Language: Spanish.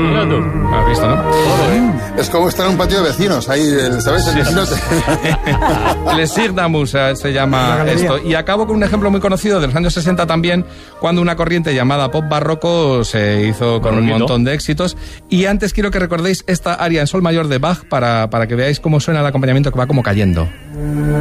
¿Has visto, no? Es como estar en un patio de vecinos, ahí, ¿sabes? El vecino Les Signamus se llama esto. Y acabo con un ejemplo muy conocido de los años 60 también, cuando una corriente llamada pop barroco se hizo con un montón de éxitos. Y antes quiero que recordéis esta aria en sol mayor de Bach para que veáis cómo suena el acompañamiento, que va como cayendo.